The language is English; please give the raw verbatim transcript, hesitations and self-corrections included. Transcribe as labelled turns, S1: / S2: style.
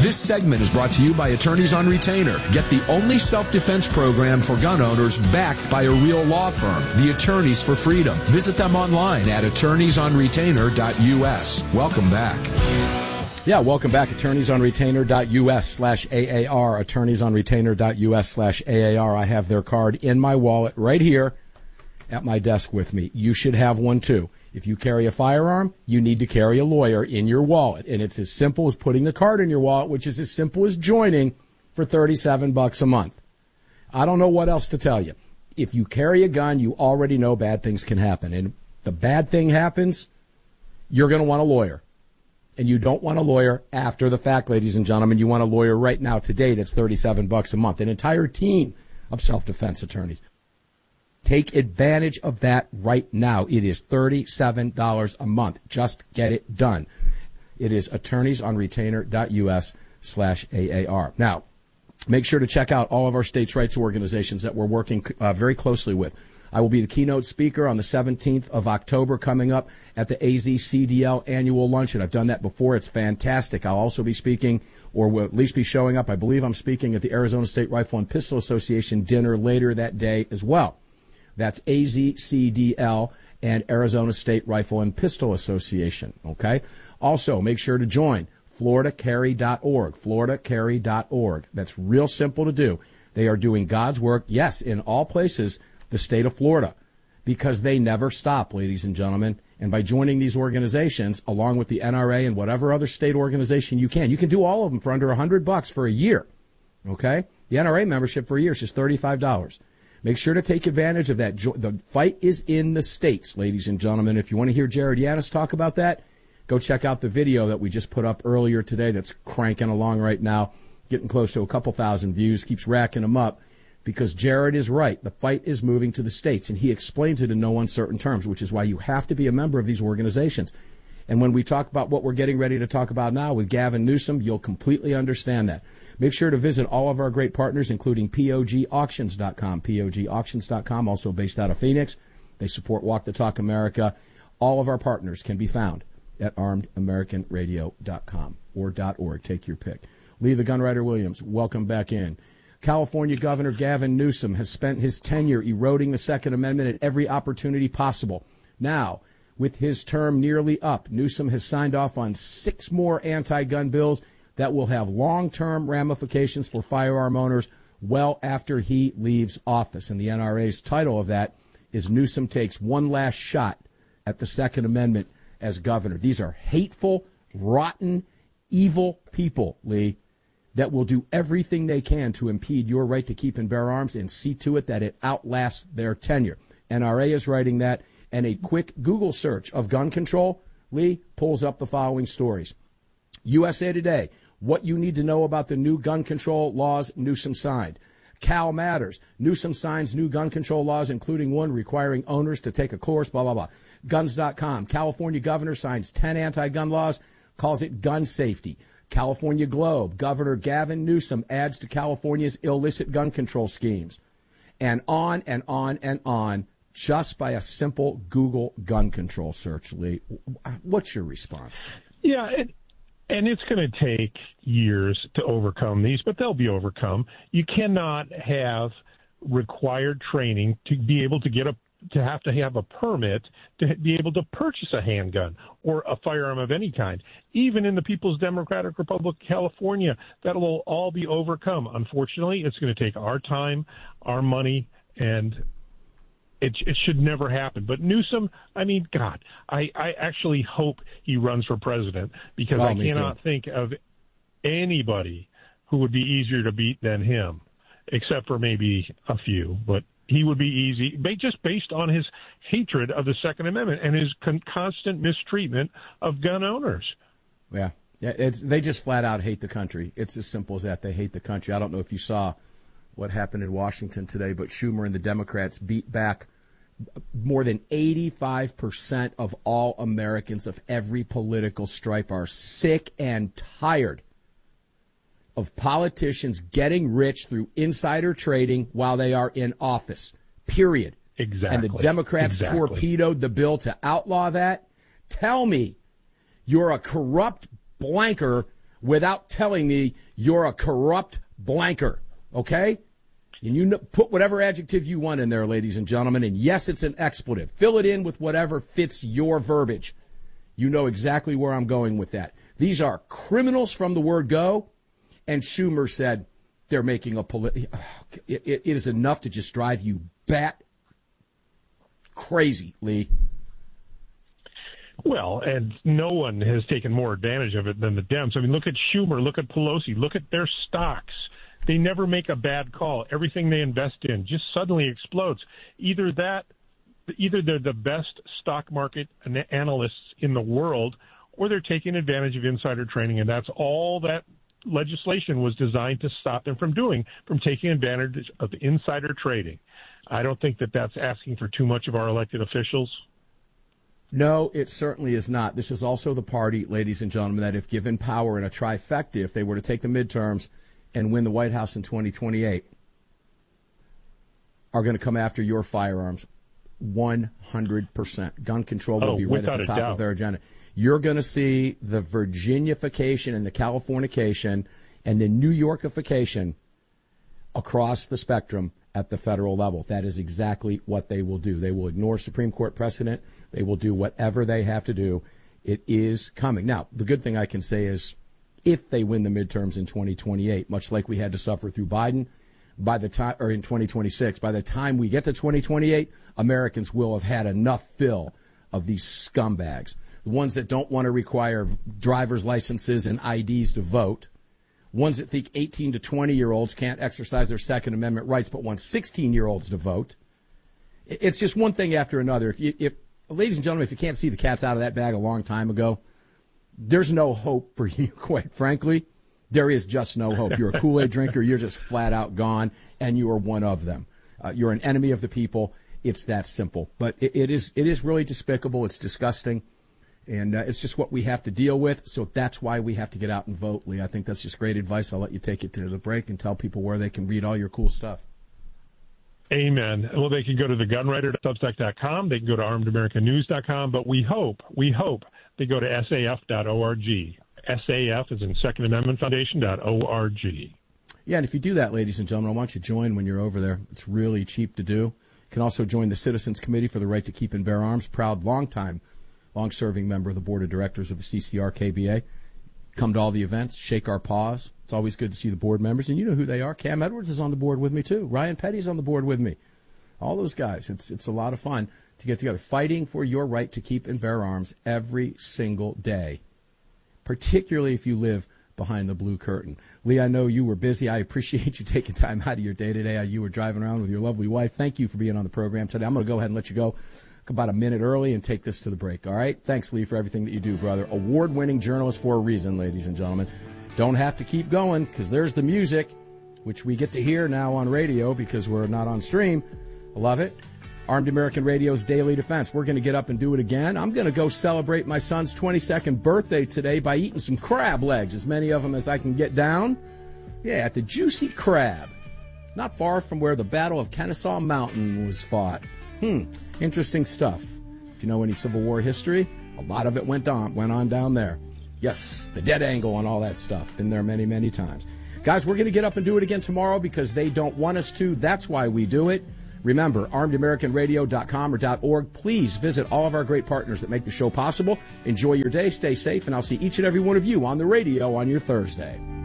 S1: This segment is brought to you by Attorneys on Retainer. Get the only self-defense program for gun owners backed by a real law firm, the Attorneys for Freedom. Visit them online at attorneys on retainer dot U S. Welcome back.
S2: Yeah, welcome back. attorneys on retainer dot U S slash A A R. attorneys on retainer dot U S slash A A R. I have their card in my wallet right here at my desk with me. You should have one too. If you carry a firearm, you need to carry a lawyer in your wallet. And it's as simple as putting the card in your wallet, which is as simple as joining for thirty-seven bucks a month. I don't know what else to tell you. If you carry a gun, you already know bad things can happen. And the bad thing happens, you're going to want a lawyer. And you don't want a lawyer after the fact, ladies and gentlemen. You want a lawyer right now today that's thirty-seven bucks a month. An entire team of self-defense attorneys. Take advantage of that right now. It is thirty-seven dollars a month. Just get it done. It is attorneys on retainer dot U S slash A A R. Now, make sure to check out all of our states' rights organizations that we're working uh, very closely with. I will be the keynote speaker on the seventeenth of October coming up at the A Z C D L annual luncheon. I've done that before. It's fantastic. I'll also be speaking, or will at least be showing up. I believe I'm speaking at the Arizona State Rifle and Pistol Association dinner later that day as well. That's A Z C D L and Arizona State Rifle and Pistol Association, okay? Also, make sure to join florida carry dot org, florida carry dot org. That's real simple to do. They are doing God's work, yes, in all places, the state of Florida, because they never stop, ladies and gentlemen. And by joining these organizations, along with the N R A and whatever other state organization you can, you can do all of them for under one hundred bucks for a year, okay? The N R A membership for a year is just thirty-five dollars. Make sure to take advantage of that. The fight is in the states, ladies and gentlemen. If you want to hear Jared Yanis talk about that, go check out the video that we just put up earlier today that's cranking along right now, getting close to a couple thousand views, keeps racking them up, because Jared is right. The fight is moving to the states, and he explains it in no uncertain terms, which is why you have to be a member of these organizations. And when we talk about what we're getting ready to talk about now with Gavin Newsom, you'll completely understand that. Make sure to visit all of our great partners, including P O G auctions dot com, P O G auctions dot com, also based out of Phoenix. They support Walk the Talk America. All of our partners can be found at armed american radio dot com or .org. Take your pick. Lee the Gunwriter Williams, welcome back in. California Governor Gavin Newsom has spent his tenure eroding the Second Amendment at every opportunity possible. Now, with his term nearly up, Newsom has signed off on six more anti-gun bills that will have long-term ramifications for firearm owners well after he leaves office. And the N R A's title of that is Newsom Takes One Last Shot at the Second Amendment as Governor. These are hateful, rotten, evil people, Lee, that will do everything they can to impede your right to keep and bear arms and see to it that it outlasts their tenure. N R A is writing that, and a quick Google search of gun control, Lee, pulls up the following stories. U S A Today, what you need to know about the new gun control laws Newsom signed. Cal Matters, Newsom signs new gun control laws, including one requiring owners to take a course, blah, blah, blah. Guns dot com, California governor signs ten anti-gun laws, calls it gun safety. California Globe, Governor Gavin Newsom adds to California's illicit gun control schemes. And on and on and on, just by a simple Google gun control search, Lee. What's your response?
S3: Yeah, it, and it's going to take years to overcome these, but they'll be overcome. You cannot have required training to be able to get a to have to have a permit to be able to purchase a handgun or a firearm of any kind. Even in the People's Democratic Republic of California, that will all be overcome. Unfortunately, it's going to take our time, our money, and it, it should never happen. But Newsom, I mean, God, I, I actually hope he runs for president, because oh, I cannot too. think of anybody who would be easier to beat than him, except for maybe a few, but he would be easy, just based on his hatred of the Second Amendment and his con- constant mistreatment of gun owners.
S2: Yeah, yeah, it's, they just flat out hate the country. It's as simple as that. They hate the country. I don't know if you saw what happened in Washington today, but Schumer and the Democrats beat back more than eighty-five percent of all Americans of every political stripe are sick and tired of politicians getting rich through insider trading while they are in office, period.
S3: Exactly.
S2: And the Democrats
S3: exactly.
S2: torpedoed the bill to outlaw that. Tell me you're a corrupt blanker without telling me you're a corrupt blanker, okay? And you know, put whatever adjective you want in there, ladies and gentlemen, and yes, it's an expletive. Fill it in with whatever fits your verbiage. You know exactly where I'm going with that. These are criminals from the word go, and Schumer said they're making a politi- it, it, it is enough to just drive you bat crazy, Lee.
S3: Well, and no one has taken more advantage of it than the Dems. I mean, look at Schumer, look at Pelosi, look at their stocks. They never make a bad call. Everything they invest in just suddenly explodes. Either that, either they're the best stock market analysts in the world, or they're taking advantage of insider trading, and that's all that legislation was designed to stop them from doing, from taking advantage of insider trading. I don't think that that's asking for too much of our elected officials.
S2: No, it certainly is not. This is also the party, ladies and gentlemen, that if given power in a trifecta, if they were to take the midterms and win the White House in twenty twenty-eight, are going to come after your firearms one hundred percent. Gun control will
S3: oh,
S2: be right at the top of their agenda. You're going to see the Virginiafication and the Californication and the New Yorkification across the spectrum at the federal level. That is exactly what they will do. They will ignore Supreme Court precedent. They will do whatever they have to do. It is coming. Now, the good thing I can say is if they win the midterms in twenty twenty-eight, much like we had to suffer through Biden, by the time, or in twenty twenty-six, by the time we get to twenty twenty-eight, Americans will have had enough fill of these scumbags. The ones that don't want to require driver's licenses and I Ds to vote, ones that think eighteen to twenty-year-olds can't exercise their Second Amendment rights but want sixteen-year-olds to vote. It's just one thing after another. If, you, if ladies and gentlemen, if you can't see the cat's out of that bag a long time ago, there's no hope for you, quite frankly. There is just no hope. You're a Kool-Aid drinker. You're just flat out gone, and you are one of them. Uh, you're an enemy of the people. It's that simple. But it, it is it is really despicable. It's disgusting. And uh, it's just what we have to deal with. So that's why we have to get out and vote, Lee. I think that's just great advice. I'll let you take it to the break and tell people where they can read all your cool stuff.
S3: Amen. Well, they can go to the gun writer dot substack dot com. They can go to armed american news dot com. But we hope, we hope they go to S A F dot org. S A F is in Second Amendment Foundation dot org.
S2: Yeah, and if you do that, ladies and gentlemen, I want you to join when you're over there. It's really cheap to do. You can also join the Citizens Committee for the Right to Keep and Bear Arms, proud, long-time, long-serving member of the board of directors of the C C R K B A. Come to all the events, shake our paws. It's always good to see the board members, and you know who they are. Cam Edwards is on the board with me, too. Ryan Petty's on the board with me. All those guys. It's it's a lot of fun to get together, fighting for your right to keep and bear arms every single day, particularly if you live behind the blue curtain. Lee, I know you were busy. I appreciate you taking time out of your day today. You were driving around with your lovely wife. Thank you for being on the program today. I'm going to go ahead and let you go about a minute early and take this to the break, all right? Thanks, Lee, for everything that you do, brother. Award-winning journalist for a reason, ladies and gentlemen. Don't have to keep going because there's the music, which we get to hear now on radio because we're not on stream. I love it. Armed American Radio's Daily Defense. We're going to get up and do it again. I'm going to go celebrate my son's twenty-second birthday today by eating some crab legs, as many of them as I can get down. Yeah, at the Juicy Crab, not far from where the Battle of Kennesaw Mountain was fought. Hmm, interesting stuff. If you know any Civil War history, a lot of it went on, went on down there. Yes, the dead angle and all that stuff. Been there many, many times. Guys, we're going to get up and do it again tomorrow because they don't want us to. That's why we do it. Remember, armed american radio dot com or .org. Please visit all of our great partners that make the show possible. Enjoy your day, stay safe, and I'll see each and every one of you on the radio on your Thursday.